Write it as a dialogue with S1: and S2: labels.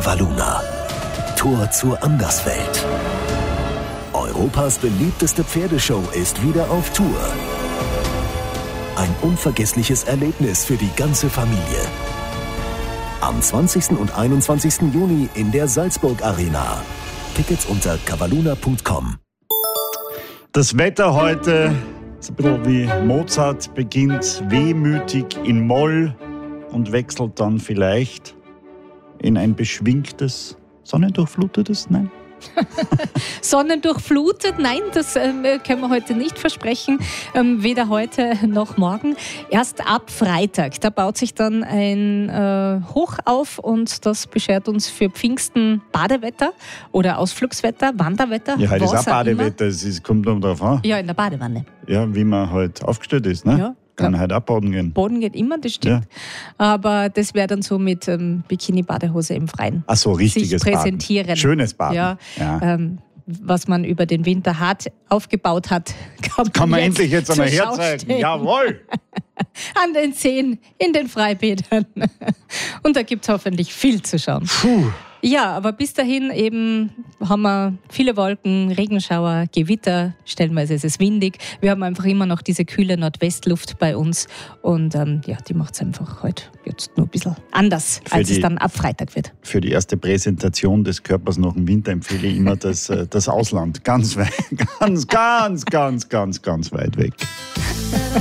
S1: Cavaluna. Tor zur Anderswelt. Europas beliebteste Pferdeshow ist wieder auf Tour. Ein unvergessliches Erlebnis für die ganze Familie. Am 20. und 21. Juni in der Salzburg Arena. Tickets unter cavaluna.com.
S2: Das Wetter heute ist ein bisschen wie Mozart, beginnt wehmütig in Moll und wechselt dann vielleicht in ein beschwingtes, sonnendurchflutetes, nein?
S3: Sonnendurchflutet, nein, das können wir heute nicht versprechen, weder heute noch morgen. Erst ab Freitag, da baut sich dann ein Hoch auf und das beschert uns für Pfingsten Badewetter oder Ausflugswetter, Wanderwetter.
S2: Ja, heute ist auch Badewetter, es kommt darauf an.
S3: Ja, in der Badewanne.
S2: Ja, wie man halt aufgestellt ist, ne?
S3: Ja.
S2: Kann halt auch baden gehen.
S3: Baden geht immer, das stimmt. Ja. Aber das wäre dann so mit Bikini-Badehose im Freien.
S2: Ach so, richtiges
S3: sich präsentieren.
S2: Baden. Schönes Baden.
S3: Ja. Was man über den Winter hart aufgebaut hat,
S2: kann man endlich jetzt einmal herzeigen. Jawohl!
S3: An den Seen, in den Freibädern. Und da gibt es hoffentlich viel zu schauen.
S2: Puh.
S3: Ja, aber bis dahin eben haben wir viele Wolken, Regenschauer, Gewitter, stellenweise ist es windig. Wir haben einfach immer noch diese kühle Nordwestluft bei uns und die macht es einfach heute jetzt nur ein bisschen anders, als es dann ab Freitag wird.
S2: Für die erste Präsentation des Körpers nach dem Winter empfehle ich immer das Ausland. Ganz weit weg.